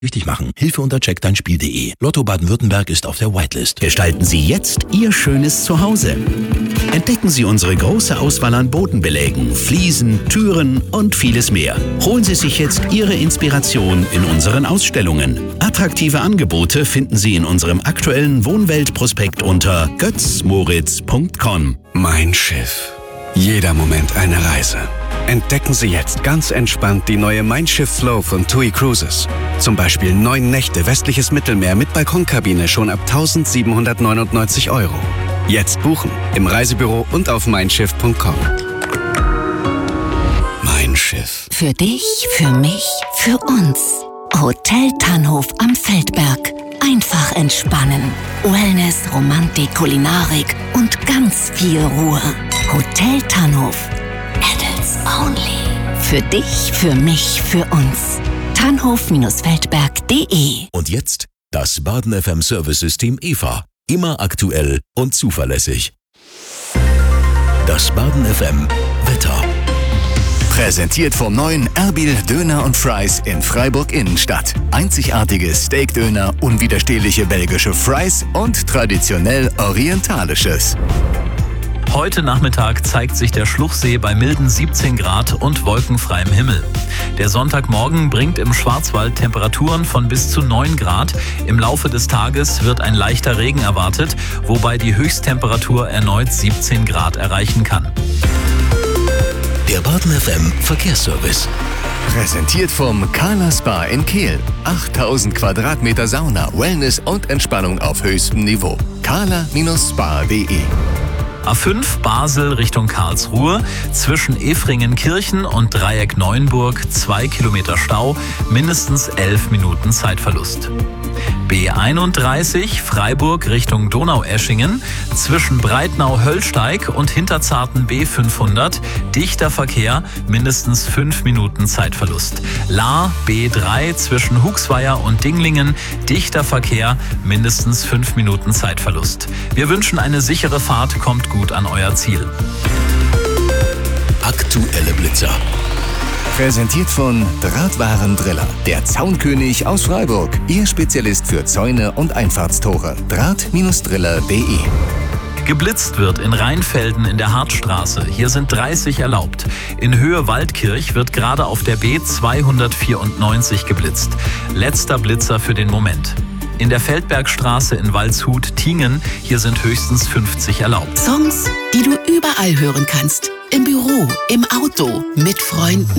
Richtig machen. Hilfe unter checkdeinspiel.de. Lotto Baden-Württemberg ist auf der Whitelist. Gestalten Sie jetzt Ihr schönes Zuhause. Entdecken Sie unsere große Auswahl an Bodenbelägen, Fliesen, Türen und vieles mehr. Holen Sie sich jetzt Ihre Inspiration in unseren Ausstellungen. Attraktive Angebote finden Sie in unserem aktuellen Wohnwelt-Prospekt unter götzmoritz.com. Mein Schiff. Jeder Moment eine Reise. Entdecken Sie jetzt ganz entspannt die neue Mein Schiff Flow von TUI Cruises. Zum Beispiel 9 Nächte westliches Mittelmeer mit Balkonkabine schon ab 1.799 €. Jetzt buchen im Reisebüro und auf meinschiff.com. Mein Schiff. Für dich, für mich, für uns. Hotel Tannhof am Feldberg. Einfach entspannen. Wellness, Romantik, Kulinarik und ganz viel Ruhe. Hotel Tannhof. Adults only. Für dich, für mich, für uns. Tannhof-feldberg.de. Und jetzt das Baden FM Service-System EVA. Immer aktuell und zuverlässig. Das Baden FM Wetter. Präsentiert vom neuen Erbil Döner und Fries in Freiburg Innenstadt. Einzigartige Steakdöner, unwiderstehliche belgische Fries und traditionell orientalisches. Heute Nachmittag zeigt sich der Schluchsee bei milden 17 Grad und wolkenfreiem Himmel. Der Sonntagmorgen bringt im Schwarzwald Temperaturen von bis zu 9 Grad. Im Laufe des Tages wird ein leichter Regen erwartet, wobei die Höchsttemperatur erneut 17 Grad erreichen kann. Der Baden FM Verkehrsservice. Präsentiert vom Kala Spa in Kehl. 8000 Quadratmeter Sauna, Wellness und Entspannung auf höchstem Niveau. kala-spa.de. A5 Basel Richtung Karlsruhe, zwischen Efringenkirchen und Dreieck Neuenburg 2 Kilometer Stau, mindestens 11 Minuten Zeitverlust. B31 Freiburg Richtung Donaueschingen, zwischen Breitnau-Höllsteig und Hinterzarten B500, dichter Verkehr, mindestens 5 Minuten Zeitverlust. Lahr B3 zwischen Huxweier und Dinglingen, dichter Verkehr, mindestens 5 Minuten Zeitverlust. Wir wünschen eine sichere Fahrt, kommt gut an euer Ziel. Aktuelle Blitzer. Präsentiert von Drahtwarendriller, der Zaunkönig aus Freiburg. Ihr Spezialist für Zäune und Einfahrtstore. Draht-driller.de. Geblitzt wird in Rheinfelden in der Hartstraße. Hier sind 30 erlaubt. In Höhe Waldkirch wird gerade auf der B294 geblitzt. Letzter Blitzer für den Moment. In der Feldbergstraße in Waldshut-Tingen, hier sind höchstens 50 erlaubt. Songs, die du überall hören kannst. Im Büro, im Auto, mit Freunden.